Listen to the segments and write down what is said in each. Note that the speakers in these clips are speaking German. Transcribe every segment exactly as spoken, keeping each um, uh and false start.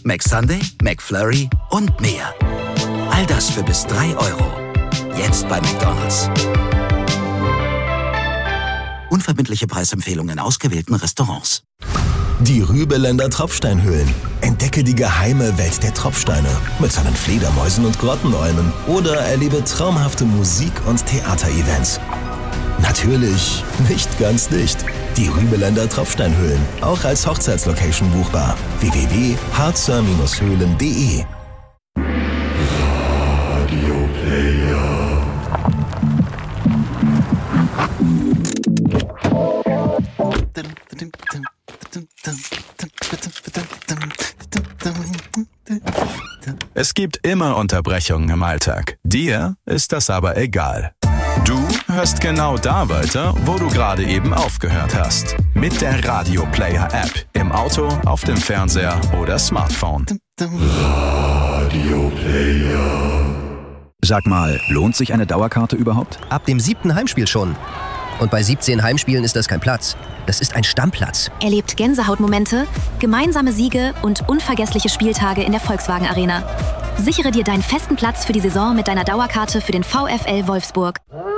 McSunday, McFlurry und mehr. All das für bis drei Euro. Jetzt bei McDonald's. Unverbindliche Preisempfehlungen in ausgewählten Restaurants. Die Rübeländer Tropfsteinhöhlen. Entdecke die geheime Welt der Tropfsteine mit seinen Fledermäusen und Grottenräumen oder erlebe traumhafte Musik- und Theaterevents. Natürlich nicht ganz dicht. Die Rübeländer Tropfsteinhöhlen, auch als Hochzeitslocation buchbar. w w w punkt harzer Höhlen punkt de Radio Player. Es gibt immer Unterbrechungen im Alltag. Dir ist das aber egal. Du hörst genau da weiter, wo du gerade eben aufgehört hast. Mit der Radio Player App. Im Auto, auf dem Fernseher oder Smartphone. Radio Player. Sag mal, lohnt sich eine Dauerkarte überhaupt? Ab dem siebten Heimspiel schon. Und bei siebzehn Heimspielen ist das kein Platz. Das ist ein Stammplatz. Erlebt Gänsehautmomente, gemeinsame Siege und unvergessliche Spieltage in der Volkswagen Arena. Sichere dir deinen festen Platz für die Saison mit deiner Dauerkarte für den VfL Wolfsburg.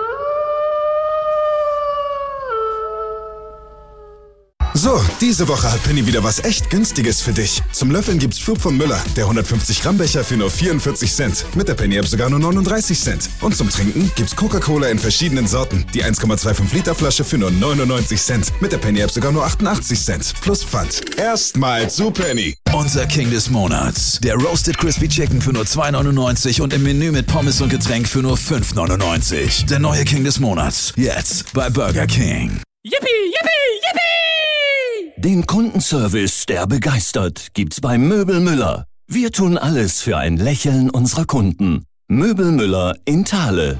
So, diese Woche hat Penny wieder was echt Günstiges für dich. Zum Löffeln gibt's Flug von Müller, der hundertfünfzig Gramm Becher für nur vierundvierzig Cent. Mit der Penny App sogar nur neununddreißig Cent. Und zum Trinken gibt's Coca-Cola in verschiedenen Sorten. Die eins Komma fünfundzwanzig Liter Flasche für nur neunundneunzig Cent. Mit der Penny App sogar nur achtundachtzig Cent. Plus Pfand. Erstmal zu Penny. Unser King des Monats. Der Roasted Crispy Chicken für nur zwei neunundneunzig und im Menü mit Pommes und Getränk für nur fünf neunundneunzig. Der neue King des Monats. Jetzt bei Burger King. Yippie, yippie, yippie! Den Kundenservice, der begeistert, gibt's bei Möbel Müller. Wir tun alles für ein Lächeln unserer Kunden. Möbel Müller in Thale.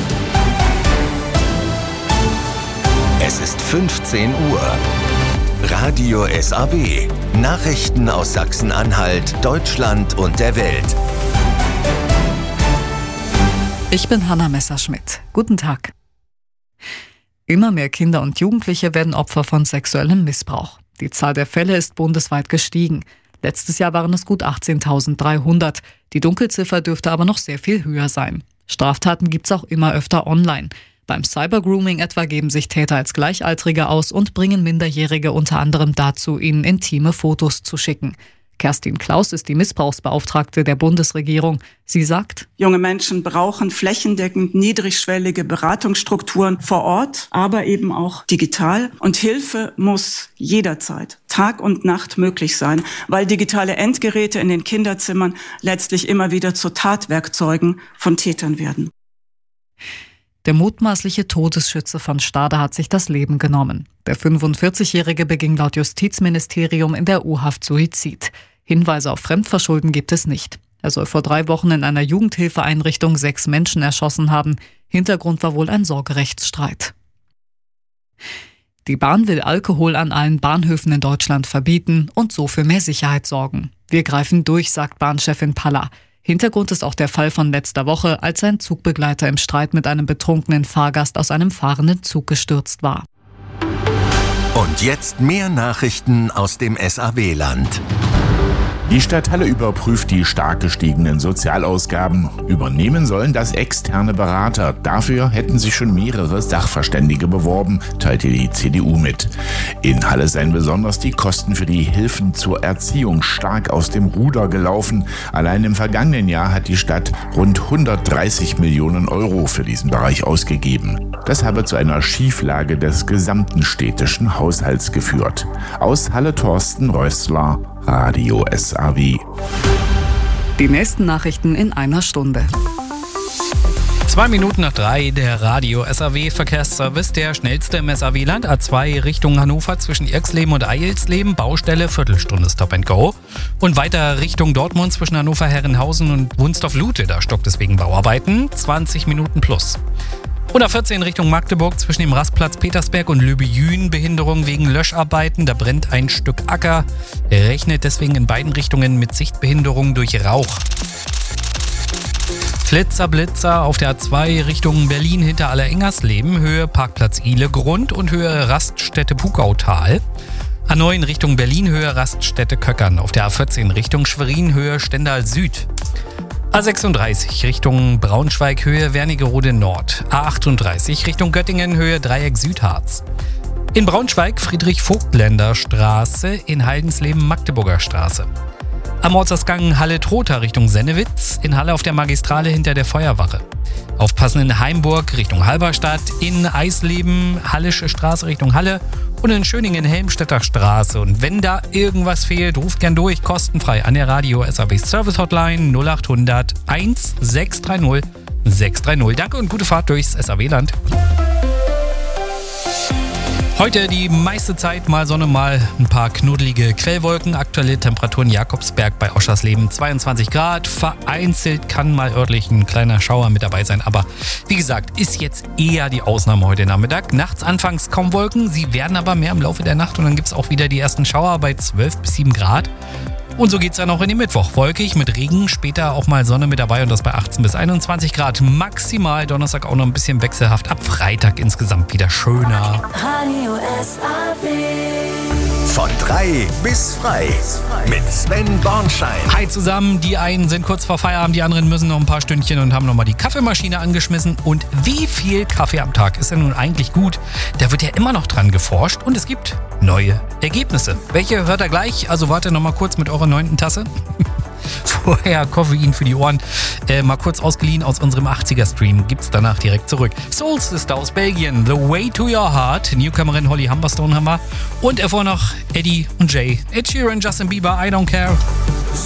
Es ist fünfzehn Uhr. Radio S A W. Nachrichten aus Sachsen-Anhalt, Deutschland und der Welt. Ich bin Hanna Messerschmidt. Guten Tag. Immer mehr Kinder und Jugendliche werden Opfer von sexuellem Missbrauch. Die Zahl der Fälle ist bundesweit gestiegen. Letztes Jahr waren es gut achtzehntausenddreihundert. Die Dunkelziffer dürfte aber noch sehr viel höher sein. Straftaten gibt's auch immer öfter online. Beim Cybergrooming etwa geben sich Täter als Gleichaltrige aus und bringen Minderjährige unter anderem dazu, ihnen intime Fotos zu schicken. Kerstin Klaus ist die Missbrauchsbeauftragte der Bundesregierung. Sie sagt: Junge Menschen brauchen flächendeckend niedrigschwellige Beratungsstrukturen vor Ort, aber eben auch digital. Und Hilfe muss jederzeit, Tag und Nacht möglich sein, weil digitale Endgeräte in den Kinderzimmern letztlich immer wieder zu Tatwerkzeugen von Tätern werden. Der mutmaßliche Todesschütze von Stade hat sich das Leben genommen. Der fünfundvierzigjährige beging laut Justizministerium in der U-Haft Suizid. Hinweise auf Fremdverschulden gibt es nicht. Er soll vor drei Wochen in einer Jugendhilfeeinrichtung sechs Menschen erschossen haben. Hintergrund war wohl ein Sorgerechtsstreit. Die Bahn will Alkohol an allen Bahnhöfen in Deutschland verbieten und so für mehr Sicherheit sorgen. Wir greifen durch, sagt Bahnchefin Palla. Hintergrund ist auch der Fall von letzter Woche, als ein Zugbegleiter im Streit mit einem betrunkenen Fahrgast aus einem fahrenden Zug gestürzt war. Und jetzt mehr Nachrichten aus dem S A W-Land. Die Stadt Halle überprüft die stark gestiegenen Sozialausgaben. Übernehmen sollen das externe Berater. Dafür hätten sich schon mehrere Sachverständige beworben, teilte die C D U mit. In Halle seien besonders die Kosten für die Hilfen zur Erziehung stark aus dem Ruder gelaufen. Allein im vergangenen Jahr hat die Stadt rund hundertdreißig Millionen Euro für diesen Bereich ausgegeben. Das habe zu einer Schieflage des gesamten städtischen Haushalts geführt. Aus Halle Thorsten Rössler, Radio S A W. Die nächsten Nachrichten in einer Stunde. Zwei Minuten nach drei, der Radio S A W-Verkehrsservice, der schnellste im S A W-Land. A zwei Richtung Hannover zwischen Irxleben und Eilsleben, Baustelle, Viertelstunde Stop and Go. Und weiter Richtung Dortmund zwischen Hannover-Herrenhausen und Wunstorf-Lute, da stockt es wegen Bauarbeiten, zwanzig Minuten plus. Und A vierzehn Richtung Magdeburg zwischen dem Rastplatz Petersberg und Löbejün, Behinderung wegen Löscharbeiten, da brennt ein Stück Acker, rechnet deswegen in beiden Richtungen mit Sichtbehinderung durch Rauch. Flitzer, Blitzer auf der A zwei Richtung Berlin hinter Allerengersleben, Höhe Parkplatz Ihlegrund und Höhe Raststätte Pukautal. A neun Richtung Berlin, Höhe Raststätte Köckern. Auf der A vierzehn Richtung Schwerin, Höhe Stendal Süd. A sechsunddreißig Richtung Braunschweig, Höhe Wernigerode Nord. A achtunddreißig Richtung Göttingen, Höhe Dreieck Südharz. In Braunschweig Friedrich-Vogtländer Straße, in Heidensleben Magdeburger Straße. Am Ortsausgang Halle-Trotha Richtung Sennewitz, in Halle auf der Magistrale hinter der Feuerwache. Aufpassen in Heimburg Richtung Halberstadt, in Eisleben Hallische Straße Richtung Halle und in Schöningen Helmstedter Straße. Und wenn da irgendwas fehlt, ruft gern durch, kostenfrei an der Radio S A W Service Hotline null acht hundert eins sechs drei null sechs drei null. Danke und gute Fahrt durchs S A W-Land. Heute die meiste Zeit mal Sonne, mal ein paar knuddelige Quellwolken. Aktuelle Temperaturen Jakobsberg bei Oschersleben zweiundzwanzig Grad. Vereinzelt kann mal örtlich ein kleiner Schauer mit dabei sein. Aber wie gesagt, ist jetzt eher die Ausnahme heute Nachmittag. Nachts anfangs kaum Wolken, sie werden aber mehr im Laufe der Nacht. Und dann gibt es auch wieder die ersten Schauer bei zwölf bis sieben Grad. Und so geht es dann auch in den Mittwoch. Wolkig mit Regen, später auch mal Sonne mit dabei und das bei achtzehn bis einundzwanzig Grad. Maximal Donnerstag auch noch ein bisschen wechselhaft. Ab Freitag insgesamt wieder schöner. Radio S A W. Von drei bis frei mit Sven Bornschein. Hi zusammen, die einen sind kurz vor Feierabend, die anderen müssen noch ein paar Stündchen und haben nochmal die Kaffeemaschine angeschmissen. Und wie viel Kaffee am Tag ist denn nun eigentlich gut? Da wird ja immer noch dran geforscht und es gibt neue Ergebnisse. Welche hört ihr gleich? Also warte nochmal kurz mit eurer neunten Tasse. Vorher Koffein für die Ohren. Äh, mal kurz ausgeliehen aus unserem achtziger-Stream. Gibt's danach direkt zurück. Soul Sister aus Belgien. The Way to Your Heart. Newcomerin Holly Humberstone haben wir. Und davor noch Eddie und Jay. Ed Sheeran, Justin Bieber, I Don't Care.